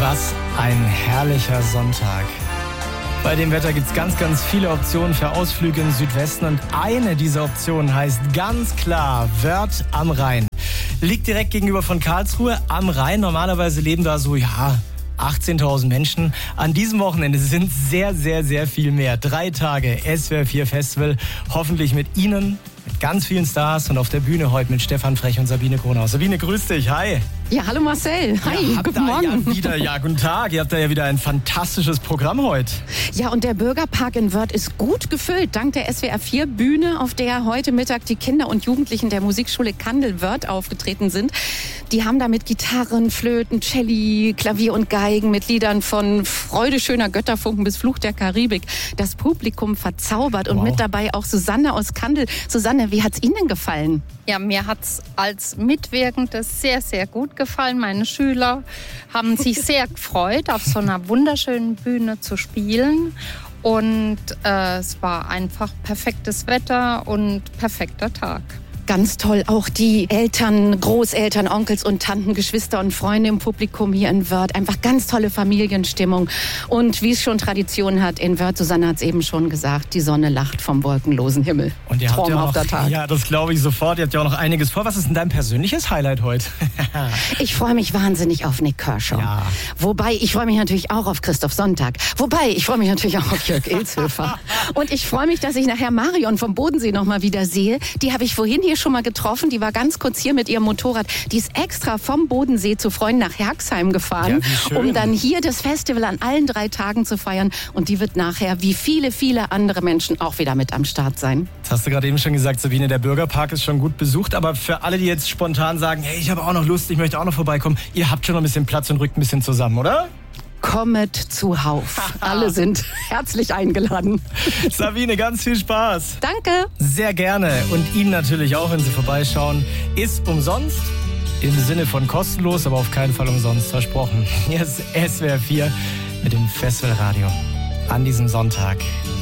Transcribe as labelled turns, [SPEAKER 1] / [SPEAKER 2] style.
[SPEAKER 1] Was ein herrlicher Sonntag. Bei dem Wetter gibt es ganz, ganz viele Optionen für Ausflüge im Südwesten und eine dieser Optionen heißt ganz klar Wörth am Rhein. Liegt direkt gegenüber von Karlsruhe am Rhein. Normalerweise leben da so, 18.000 Menschen. An diesem Wochenende sind sehr, sehr, sehr viel mehr. 3 Tage SWR 4 Festival. Hoffentlich mit Ihnen, mit ganz vielen Stars und auf der Bühne heute mit Stefan Frech und Sabine Kronhaus. Sabine, grüß dich. Hi.
[SPEAKER 2] Ja, hallo Marcel. Hi, guten Morgen.
[SPEAKER 1] Guten Tag. Ihr habt da ja wieder ein fantastisches Programm heute.
[SPEAKER 2] Ja, und der Bürgerpark in Wörth ist gut gefüllt, dank der SWR 4 Bühne, auf der heute Mittag die Kinder und Jugendlichen der Musikschule Kandel Wörth aufgetreten sind. Die haben da mit Gitarren, Flöten, Celli, Klavier und Geigen mit Liedern von Freude schöner Götterfunken bis Fluch der Karibik das Publikum verzaubert. Und mit dabei auch Susanne aus Kandel. Susanne, wie hat's Ihnen gefallen?
[SPEAKER 3] Ja, mir hat's als Mitwirkende sehr, sehr gut gefallen. Meine Schüler haben sich sehr gefreut, auf so einer wunderschönen Bühne zu spielen. Und es war einfach perfektes Wetter und perfekter Tag.
[SPEAKER 2] Ganz toll, auch die Eltern, Großeltern, Onkels und Tanten, Geschwister und Freunde im Publikum hier in Wörth. Einfach ganz tolle Familienstimmung. Und wie es schon Tradition hat in Wörth, Susanne hat es eben schon gesagt, die Sonne lacht vom wolkenlosen Himmel.
[SPEAKER 1] Und ihr habt
[SPEAKER 2] traumhafter Tag.
[SPEAKER 1] Ja, das glaube ich sofort. Ihr habt ja auch noch einiges vor. Was ist denn dein persönliches Highlight heute?
[SPEAKER 2] Ich freue mich wahnsinnig auf Nick Kershaw.
[SPEAKER 1] Ja.
[SPEAKER 2] Wobei, ich freue mich natürlich auch auf Christoph Sonntag. Wobei, ich freue mich natürlich auch auf Jörg Ilshöfer. Und ich freue mich, dass ich nachher Marion vom Bodensee noch mal wieder sehe. Die habe ich vorhin hier schon mal getroffen. Die war ganz kurz hier mit ihrem Motorrad. Die ist extra vom Bodensee zu Freunden nach Herxheim gefahren, um dann hier das Festival an allen 3 Tagen zu feiern. Und die wird nachher, wie viele, viele andere Menschen, auch wieder mit am Start sein.
[SPEAKER 1] Das hast du gerade eben schon gesagt, Sabine, der Bürgerpark ist schon gut besucht. Aber für alle, die jetzt spontan sagen, hey, ich habe auch noch Lust, ich möchte auch noch vorbeikommen, ihr habt schon noch ein bisschen Platz und rückt ein bisschen zusammen, oder?
[SPEAKER 2] Kommet zuhauf. Alle sind herzlich eingeladen.
[SPEAKER 1] Sabine, ganz viel Spaß.
[SPEAKER 2] Danke.
[SPEAKER 1] Sehr gerne. Und Ihnen natürlich auch, wenn Sie vorbeischauen. Ist umsonst, im Sinne von kostenlos, aber auf keinen Fall umsonst, versprochen. Hier ist SWR 4 mit dem Festivalradio an diesem Sonntag.